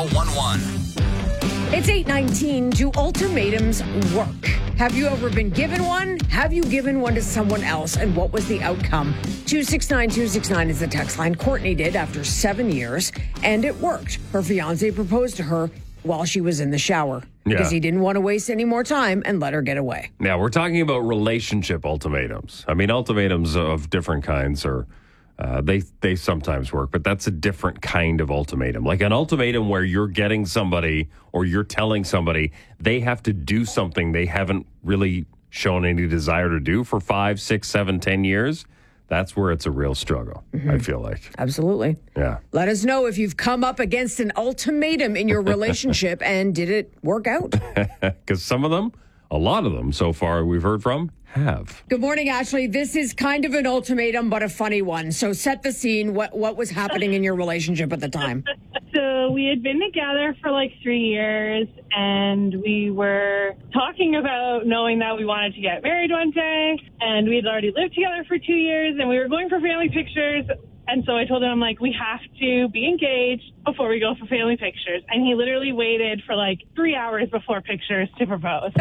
11. It's 8:19. Do ultimatums work? Have you ever been given one? Have you given one to someone else? And what was the outcome? 269-269 is the text line. Courtney did after 7 years, and it worked. Her fiancé proposed to her while she was in the shower because he didn't want to waste any more time and let her get away. Now, we're talking about relationship ultimatums. I mean, ultimatums of different kinds are, they sometimes work, but that's a different kind of ultimatum. Like an ultimatum where you're getting somebody or you're telling somebody they have to do something they haven't really shown any desire to do for 5, 6, 7, 10 years. That's where it's a real struggle, I feel like. Absolutely. Yeah. Let us know if you've come up against an ultimatum in your relationship and did it work out? Because some of them, a lot of them so far we've heard from, have. Good morning, Ashley. This is kind of an ultimatum, but a funny one. So set the scene. What was happening in your relationship at the time? So we had been together for like 3 years, and we were talking about knowing that we wanted to get married one day, and we had already lived together for 2 years, and we were going for family pictures. And so I told him, I'm like, we have to be engaged before we go for family pictures. And he literally waited for like 3 hours before pictures to propose.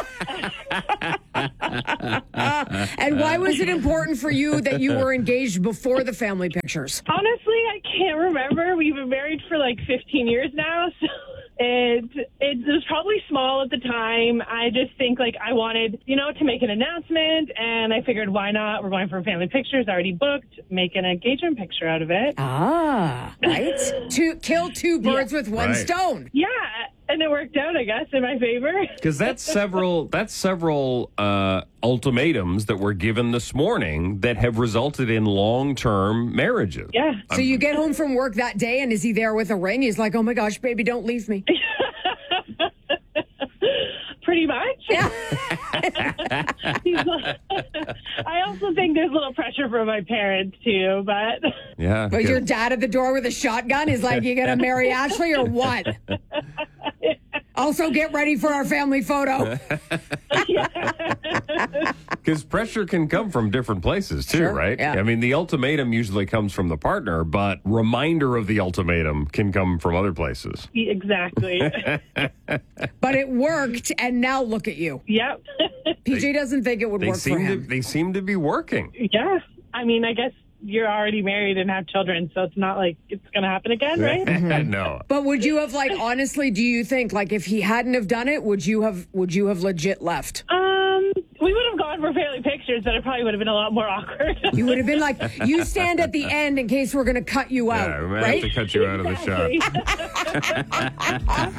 And why was it important for you that you were engaged before the family pictures? Honestly, I can't remember. We've been married for like 15 years now. So it was probably small at the time. I just think like I wanted, to make an announcement. And I figured, why not? We're going for family pictures, already booked. Make an engagement picture out of it. Ah, right. To kill two birds with one stone. Yeah. And it worked out, I guess, in my favor. Because that's several ultimatums that were given this morning that have resulted in long-term marriages. Yeah. So you get home from work that day, and is he there with a ring? He's like, oh my gosh, baby, don't leave me. Pretty much. Yeah. I also think there's a little pressure from my parents, too, but... Yeah. But your dad at the door with a shotgun is like, you going to marry Ashley or what? Also, get ready for our family photo. Because pressure can come from different places, too, right? Yeah. I mean, the ultimatum usually comes from the partner, but reminder of the ultimatum can come from other places. Exactly. But it worked, and now look at you. Yep. PJ doesn't think it would work for him. They seem to be working. Yeah. I mean, I guess you're already married and have children, so it's not like it's going to happen again, right? No. But would you have, honestly, do you think, if he hadn't have done it, would you have legit left? We would have gone for family pictures, but it probably would have been a lot more awkward. You would have been like, you stand at the end in case we're going to cut you out, Yeah, we might right? have to cut you out of the shot. Exactly.